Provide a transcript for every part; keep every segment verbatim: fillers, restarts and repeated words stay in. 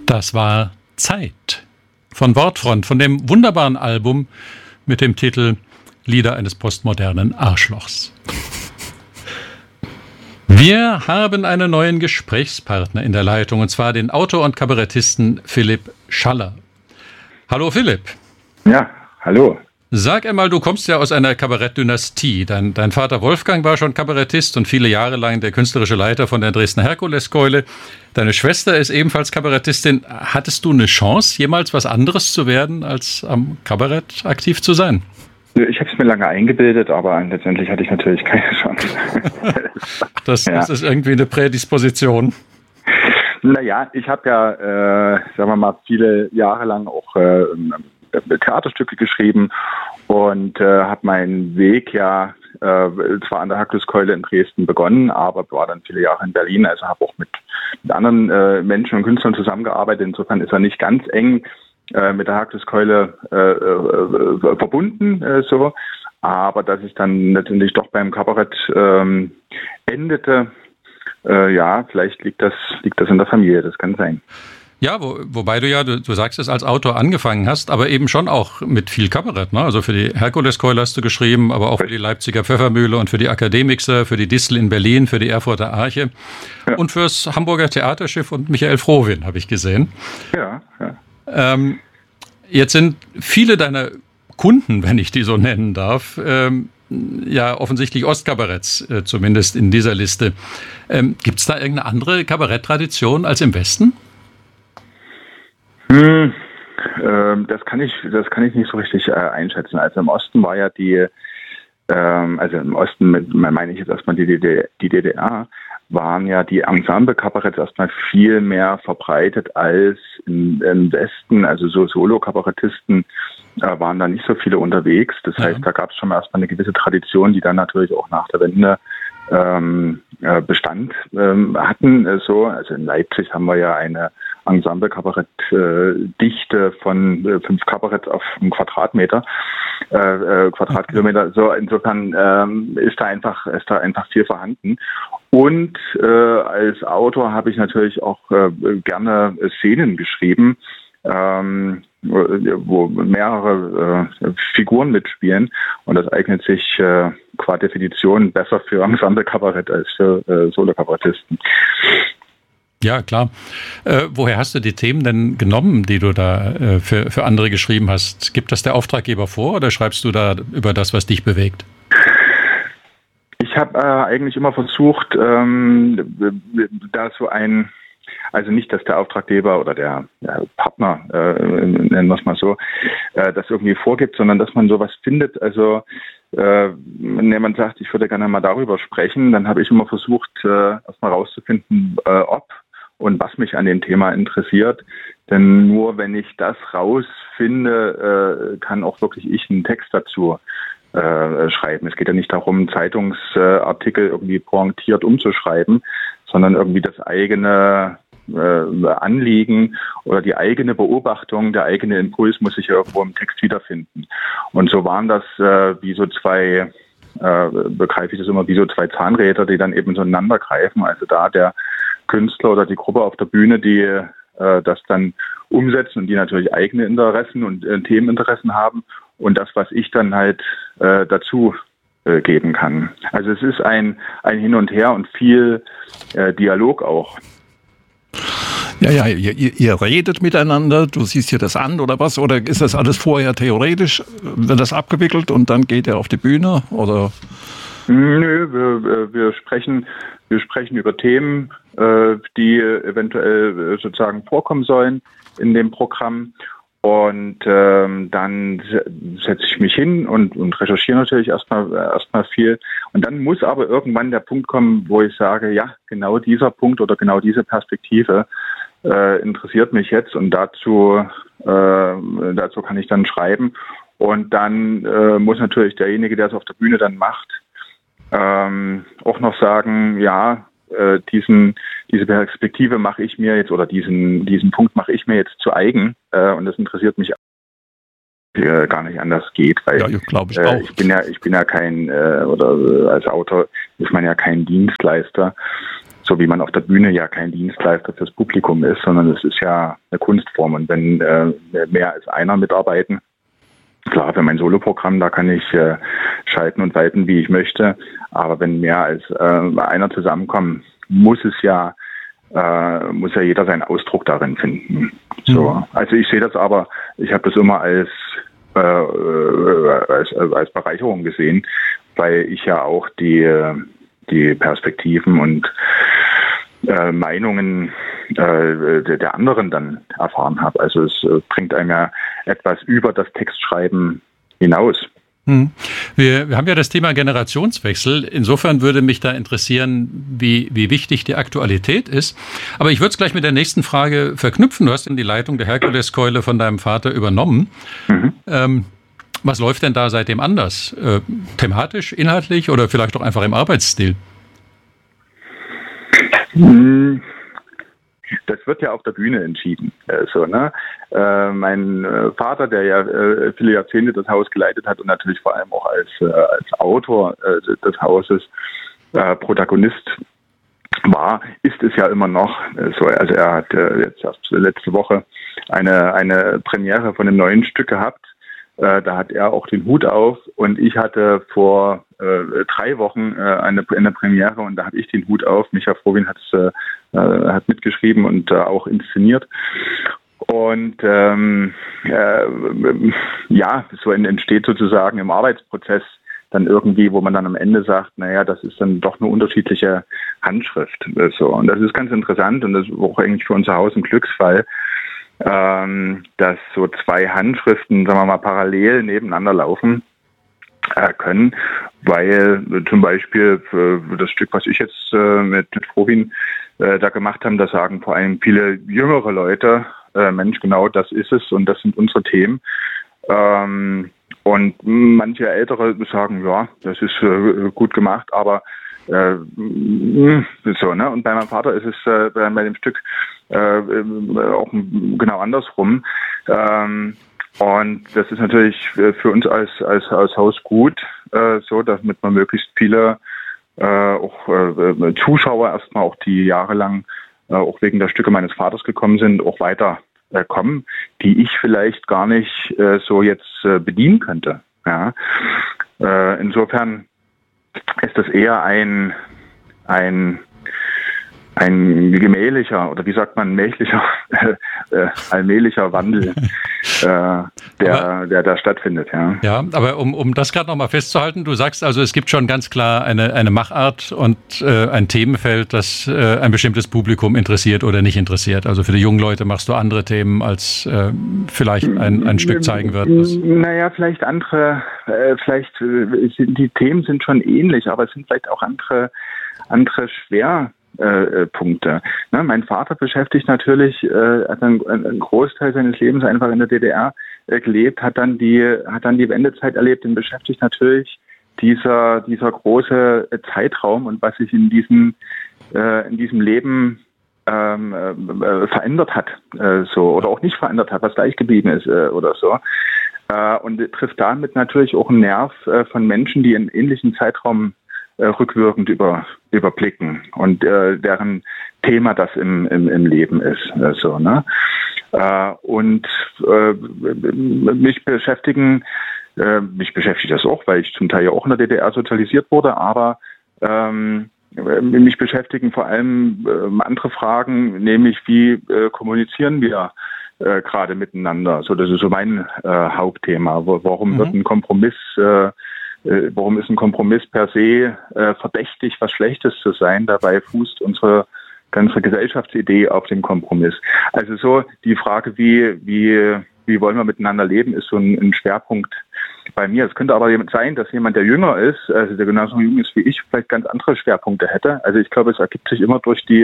Das war Zeit von Wortfront, von dem wunderbaren Album mit dem Titel Lieder eines postmodernen Arschlochs. Wir haben einen neuen Gesprächspartner in der Leitung, und zwar den Autor und Kabarettisten Philipp Schaller. Hallo Philipp. Ja, hallo. Sag einmal, du kommst ja aus einer Kabarettdynastie. Dein, dein Vater Wolfgang war schon Kabarettist und viele Jahre lang der künstlerische Leiter von der Dresdner Herkuleskeule. Deine Schwester ist ebenfalls Kabarettistin. Hattest du eine Chance, jemals was anderes zu werden, als am Kabarett aktiv zu sein? Ich habe es mir lange eingebildet, aber letztendlich hatte ich natürlich keine Chance. das, ja. das ist irgendwie eine Prädisposition. Naja, ich habe ja, äh, sagen wir mal, viele Jahre lang auch äh, Theaterstücke geschrieben und äh, habe meinen Weg ja äh, zwar an der Herkuleskeule in Dresden begonnen, aber war dann viele Jahre in Berlin, also habe auch mit, mit anderen äh, Menschen und Künstlern zusammengearbeitet. Insofern ist er nicht ganz eng äh, mit der Herkuleskeule äh, äh, verbunden, äh, so. Aber dass es dann letztendlich doch beim Kabarett ähm, endete, äh, ja, vielleicht liegt das, liegt das in der Familie, das kann sein. Ja, wo, wobei du ja, du, du sagst es, als Autor angefangen hast, aber eben schon auch mit viel Kabarett, ne? Also für die Herkuleskeule hast du geschrieben, aber auch für die Leipziger Pfeffermühle und für die Akademixer, für die Distel in Berlin, für die Erfurter Arche ja. und fürs Hamburger Theaterschiff und Michael Frohwin, habe ich gesehen. Ja, ja. Ähm, jetzt sind viele deiner Kunden, wenn ich die so nennen darf, ähm, ja offensichtlich Ostkabaretts, äh, zumindest in dieser Liste. Ähm, Gibt es da irgendeine andere Kabaretttradition als im Westen? Hm, ähm, das kann ich, das kann ich nicht so richtig äh, einschätzen. Also im Osten war ja die, ähm, also im Osten, mit, meine ich jetzt erstmal die, die, die D D R, waren ja die Ensemble-Kabaretts erstmal viel mehr verbreitet als im, im Westen. Also so Solo-Kabarettisten äh, waren da nicht so viele unterwegs. Das ja. heißt, da gab es schon mal erstmal eine gewisse Tradition, die dann natürlich auch nach der Wende ähm, äh, Bestand ähm, hatten. Äh, so, also in Leipzig haben wir ja eine Ensemble-Kabarett-Dichte äh, von äh, fünf Kabaretts auf einen Quadratmeter, äh, äh, Quadratkilometer. So, insofern ähm, ist da einfach, ist da einfach viel vorhanden. Und äh, als Autor habe ich natürlich auch äh, gerne Szenen geschrieben, ähm, wo mehrere äh, Figuren mitspielen. Und das eignet sich äh, qua Definition besser für Ensemble-Kabarett als für äh, Solo-Kabarettisten. Ja, klar. Äh, woher hast du die Themen denn genommen, die du da äh, für, für andere geschrieben hast? Gibt das der Auftraggeber vor oder schreibst du da über das, was dich bewegt? Ich habe äh, eigentlich immer versucht, ähm, da so ein, also nicht, dass der Auftraggeber oder der, der Partner, äh, nennen wir es mal so, äh, das irgendwie vorgibt, sondern dass man sowas findet. Also äh, wenn jemand sagt, ich würde gerne mal darüber sprechen, dann habe ich immer versucht, äh, erstmal rauszufinden, äh, ob und was mich an dem Thema interessiert. Denn nur wenn ich das rausfinde, äh, kann auch wirklich ich einen Text dazu äh, schreiben. Es geht ja nicht darum, Zeitungsartikel äh, irgendwie pointiert umzuschreiben, sondern irgendwie das eigene äh, Anliegen oder die eigene Beobachtung, der eigene Impuls muss sich irgendwo im Text wiederfinden. Und so waren das äh, wie so zwei, äh, begreife ich das immer, wie so zwei Zahnräder, die dann eben so ineinander greifen. Also da der Künstler oder die Gruppe auf der Bühne, die äh, das dann umsetzen und die natürlich eigene Interessen und äh, Themeninteressen haben und das, was ich dann halt äh, dazu äh, geben kann. Also es ist ein, ein Hin und Her und viel äh, Dialog auch. Ja, ja, ihr, ihr redet miteinander, du siehst dir das an oder was? Oder ist das alles vorher theoretisch, wird das abgewickelt und dann geht er auf die Bühne? Oder? Nö, wir, wir sprechen, wir sprechen über Themen, die eventuell sozusagen vorkommen sollen in dem Programm. Und ähm, dann setze ich mich hin und, und recherchiere natürlich erstmal erstmal viel. Und dann muss aber irgendwann der Punkt kommen, wo ich sage, ja, genau dieser Punkt oder genau diese Perspektive äh, interessiert mich jetzt und dazu äh, dazu kann ich dann schreiben. Und dann äh, muss natürlich derjenige, der es auf der Bühne dann macht, ähm, auch noch sagen, ja, äh, diesen diese Perspektive mache ich mir jetzt oder diesen diesen Punkt mache ich mir jetzt zu eigen äh, und das interessiert mich äh, gar nicht anders geht, weil ja, glaube ich äh, auch. ich bin ja ich bin ja kein äh, oder äh, als Autor ist man ja kein Dienstleister, so wie man auf der Bühne ja kein Dienstleister fürs Publikum ist, sondern es ist ja eine Kunstform. Und wenn äh, mehr als einer mitarbeiten, klar, für mein Soloprogramm, da kann ich äh, schalten und walten, wie ich möchte. Aber wenn mehr als äh, einer zusammenkommen, muss es ja, äh, muss ja jeder seinen Ausdruck darin finden. So, mhm. Also ich sehe das aber, ich habe das immer als, äh, als, als Bereicherung gesehen, weil ich ja auch die, die Perspektiven und äh, Meinungen äh, der anderen dann erfahren habe. Also es äh, bringt einem ja etwas über das Textschreiben hinaus. Hm. Wir, wir haben ja das Thema Generationswechsel. Insofern würde mich da interessieren, wie, wie wichtig die Aktualität ist. Aber ich würde es gleich mit der nächsten Frage verknüpfen. Du hast in die Leitung der Herkuleskeule von deinem Vater übernommen. Mhm. Ähm, was läuft denn da seitdem anders? Äh, thematisch, inhaltlich oder vielleicht auch einfach im Arbeitsstil? Das wird ja auf der Bühne entschieden. Also, ne? äh, mein äh, Vater, der ja äh, viele Jahrzehnte das Haus geleitet hat und natürlich vor allem auch als, äh, als Autor äh, des Hauses äh, Protagonist war, ist es ja immer noch äh, so. Also er hat äh, jetzt erst letzte Woche eine, eine Premiere von einem neuen Stück gehabt. Äh, da hat er auch den Hut auf und ich hatte vor äh, drei Wochen äh, eine, eine Premiere und da habe ich den Hut auf. Micha Frowin hat es äh, hat mitgeschrieben und äh, auch inszeniert. Und ähm, äh, ja, so entsteht sozusagen im Arbeitsprozess dann irgendwie, wo man dann am Ende sagt, naja, das ist dann doch eine unterschiedliche Handschrift. So. Und das ist ganz interessant und das ist auch eigentlich für unser Haus ein Glücksfall, ähm, dass so zwei Handschriften, sagen wir mal, parallel nebeneinander laufen äh, können, weil äh, zum Beispiel für das Stück, was ich jetzt äh, mit, mit Frowin äh, da gemacht habe, da sagen vor allem viele jüngere Leute, äh, Mensch, genau das ist es und das sind unsere Themen. Ähm, und manche Ältere sagen, ja, das ist äh, gut gemacht, aber äh, so, ne? Und bei meinem Vater ist es äh, bei, bei dem Stück äh, auch genau andersrum. Ähm, und das ist natürlich für uns als als, als Haus gut, äh, so, damit man möglichst viele äh, auch äh, Zuschauer erstmal auch die jahrelang äh, auch wegen der Stücke meines Vaters gekommen sind, auch weiter äh, kommen, die ich vielleicht gar nicht äh, so jetzt äh, bedienen könnte. Ja? Äh, insofern ist das eher ein ein ein gemächlicher oder wie sagt man mächlicher äh, allmählicher Wandel, äh, der, aber, der da stattfindet. Ja, ja, aber um, um das gerade nochmal festzuhalten, du sagst also, es gibt schon ganz klar eine, eine Machart und äh, ein Themenfeld, das äh, ein bestimmtes Publikum interessiert oder nicht interessiert. Also für die jungen Leute machst du andere Themen, als äh, vielleicht ein, ein Stück zeigen wird. Naja, vielleicht andere, äh, vielleicht äh, sind, die Themen sind schon ähnlich, aber es sind vielleicht auch andere, andere schwer Äh, Punkte. Ne, mein Vater beschäftigt natürlich, äh, hat einen, einen Großteil seines Lebens einfach in der D D R äh, gelebt, hat dann die, hat dann die Wendezeit erlebt und beschäftigt natürlich dieser, dieser große äh, Zeitraum und was sich in diesem, äh, in diesem Leben ähm, äh, verändert hat, äh, so, oder auch nicht verändert hat, was gleich geblieben ist, äh, oder so. Äh, und trifft damit natürlich auch einen Nerv äh, von Menschen, die einen ähnlichen Zeitraum rückwirkend über, überblicken und äh, deren Thema das im, im, im Leben ist. Äh, so, ne? äh, und äh, mich beschäftigen, äh, mich beschäftigt das auch, weil ich zum Teil ja auch in der D D R sozialisiert wurde, aber ähm, mich beschäftigen vor allem äh, andere Fragen, nämlich wie äh, kommunizieren wir äh, gerade miteinander. So, das ist so mein äh, Hauptthema. Warum mhm. wird ein Kompromiss äh, Warum ist ein Kompromiss per se äh, verdächtig, was Schlechtes zu sein? Dabei fußt unsere ganze Gesellschaftsidee auf dem Kompromiss. Also so die Frage, wie wie wie wollen wir miteinander leben, ist so ein, ein Schwerpunkt bei mir. Es könnte aber sein, dass jemand, der jünger ist, also der genauso jung ist wie ich, vielleicht ganz andere Schwerpunkte hätte. Also ich glaube, es ergibt sich immer durch die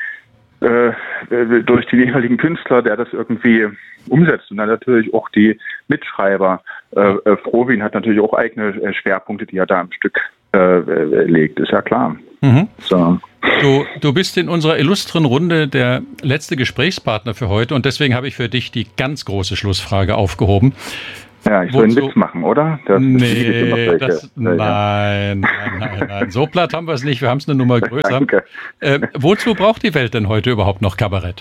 äh, durch die jeweiligen Künstler, der das irgendwie umsetzt. Und dann natürlich auch die Mitschreiber. Äh, Frowin hat natürlich auch eigene Schwerpunkte, die er da am Stück äh, legt, ist ja klar. Mhm. So. Du, du bist in unserer illustren Runde der letzte Gesprächspartner für heute und deswegen habe ich für dich die ganz große Schlussfrage aufgehoben. Ja, ich soll einen Witz machen, oder? Das, nee, das, nein, nein, nein, nein. So platt haben wir es nicht. Wir haben es eine Nummer größer. Danke. Äh, wozu braucht die Welt denn heute überhaupt noch Kabarett?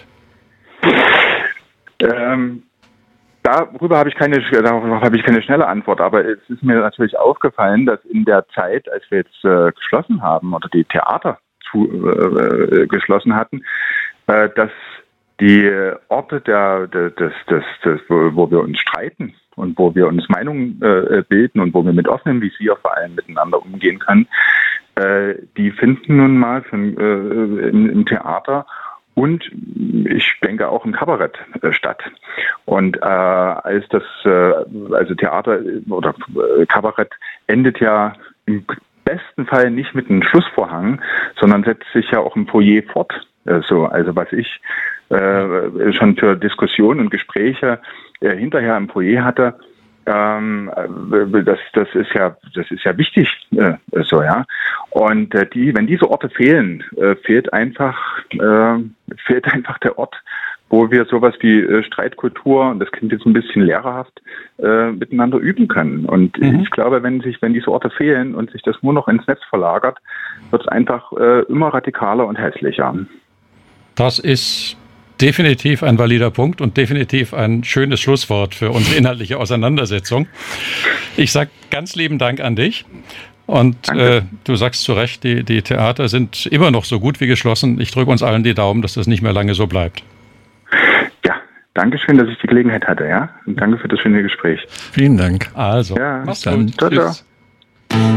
Ähm, darüber habe ich keine, darauf habe ich keine schnelle Antwort. Aber es ist mir natürlich aufgefallen, dass in der Zeit, als wir jetzt äh, geschlossen haben oder die Theater zu, äh, geschlossen hatten, äh, dass die Orte der, des, des, des, des, wo wir uns streiten und wo wir uns Meinungen äh, bilden und wo wir mit offenem Visier vor allem miteinander umgehen können, äh, die finden nun mal für, äh, im, im Theater und ich denke auch im Kabarett äh, statt. Und äh, als das, äh, also Theater oder äh, Kabarett endet ja im besten Fall nicht mit einem Schlussvorhang, sondern setzt sich ja auch im Foyer fort. Äh, so, also was ich äh, schon für Diskussionen und Gespräche äh, hinterher im Foyer hatte, ähm, das, das ist ja, das ist ja wichtig, äh, so, ja. Und äh, die, wenn diese Orte fehlen, äh, fehlt einfach, äh, fehlt einfach der Ort, wo wir sowas wie äh, Streitkultur, und das klingt jetzt ein bisschen lehrerhaft, äh, miteinander üben können. Und mhm. ich glaube, wenn sich, wenn diese Orte fehlen und sich das nur noch ins Netz verlagert, wird es einfach äh, immer radikaler und hässlicher. Das ist definitiv ein valider Punkt und definitiv ein schönes Schlusswort für unsere inhaltliche Auseinandersetzung. Ich sage ganz lieben Dank an dich. Und äh, du sagst zu Recht, die, die Theater sind immer noch so gut wie geschlossen. Ich drücke uns allen die Daumen, dass das nicht mehr lange so bleibt. Ja, danke schön, dass ich die Gelegenheit hatte. Ja? Und danke für das schöne Gespräch. Vielen Dank. Also, ja, mach's dann. gut. Ciao, ciao. Tschüss.